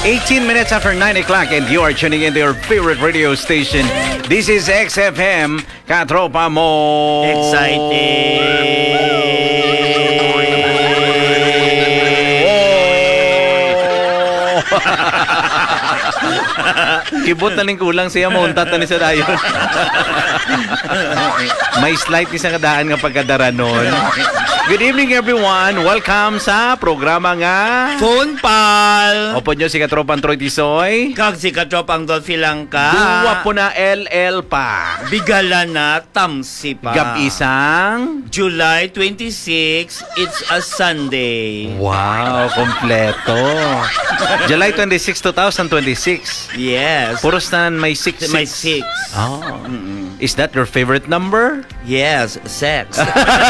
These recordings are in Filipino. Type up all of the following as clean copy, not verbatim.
18 minutes after 9 o'clock and you are tuning into your favorite radio station. This is XFM, Katropa Mo. Kibot na ning kulang siya mo untat na ni sa dayon. May slight ni sa kadaan nga pagkadaranon. Good evening everyone. Welcome sa programa nga Phone Pal. Opo nyo si Katropang Troy Tisoy. Kag si Katropang Dolphy Langka. Duwa po na LL pa. Bigala na Tamsi pa. Gab-isang July 26, it's a Sunday. wow, kompleto. July 26, 2026. Yes. Puros na may 6. May 6. Oh. Is that your favorite number? Yes, sex.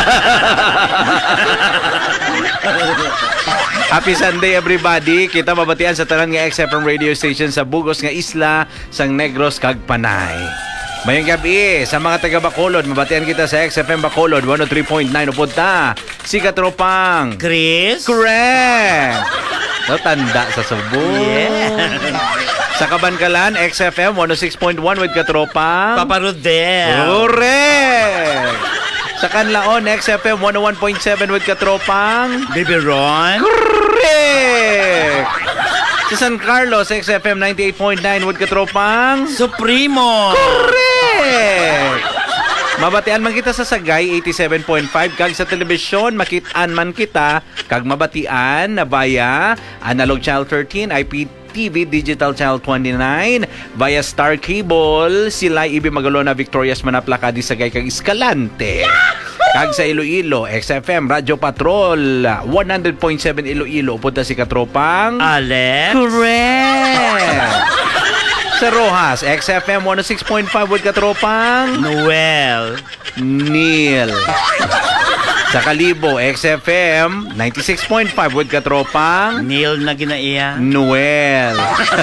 Happy Sunday everybody. Kita mabatian sa tanan nga XFM radio station sa Bugos nga isla sang Negros kag Panay. Mayong gabi sa mga taga Bacolod, mabatian kita sa XFM Bacolod 103.9 upunta. Si Katropang Chris. Correct. No, tanda sa Cebu. Yeah. Sa Kabankalan, XFM 106.1 with Katropang Papa Rodel. Correct. Sa Canlaon, XFM 101.7 with Katropang Baby Ron. Correct. Sa San Carlos, XFM 98.9 with Katropang Supremo. Correct. Mabatian man kita sa Sagay 87.5 kag sa telebisyon makitaan man kita kag mabatian na via Analog Channel 13, IPTV Digital Channel 29 via Star Cable sila Ibi Magalona Victorias Manaplacadi Sagay kag Escalante. Kag sa Iloilo, XFM Radio Patrol 100.7 Iloilo punta si Katropang Alex. Correct. Sa Rojas, XFM 106.5 with Katropang Noel. Neil. Sa Kalibo, XFM 96.5 with Katropang Neil na ginaiya. Noel.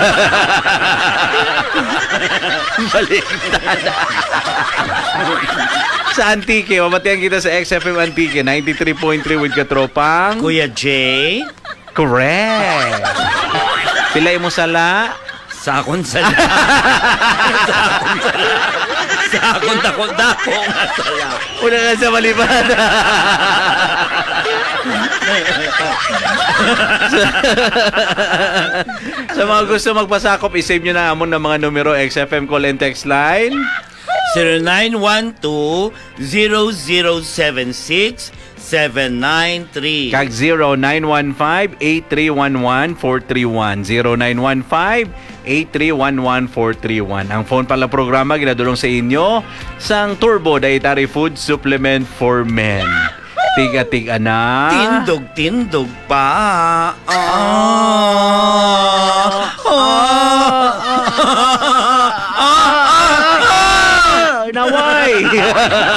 Baliktad. Sa Antique, mamatihan kita sa XFM Antique 93.3 with Katropang Kuya Jay. Correct. Pilay mo sala Sa akong sala. Sa akong dako nga sala. una nga sa malipad. Sa mga gusto magpasakop, isave nyo na amon ng mga numero XFM call and text line 0912-0076-793 kag 0915-8311-431 0915-8311-431. Ang phone pala programa ginadulong sa inyo sang Turbo Dietary Food Supplement for Men. Tiga-tiga na. Tindog pa. Naway!